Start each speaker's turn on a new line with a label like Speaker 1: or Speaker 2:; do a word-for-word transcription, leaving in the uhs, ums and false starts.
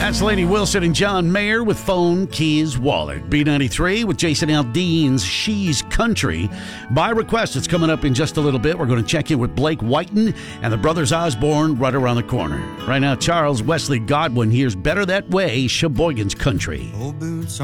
Speaker 1: That's Lainey Wilson and John Mayer with Phone, Keys, Wallet. B ninety-three with Jason Aldean's She's Country. By request, it's coming up in just a little bit. We're going to check in with Blake Whiten and the Brothers Osborne right around the corner. Right now, Charles Wesley Godwin hears Better That Way, Sheboygan's Country.
Speaker 2: Old boots